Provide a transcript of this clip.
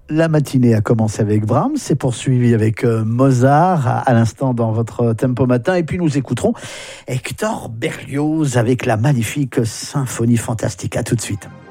La matinée a commencé avec Brahms, c'est poursuivi avec Mozart à l'instant dans votre Tempo Matin, et puis nous écouterons Hector Berlioz avec la magnifique symphonie fantastique. À tout de suite.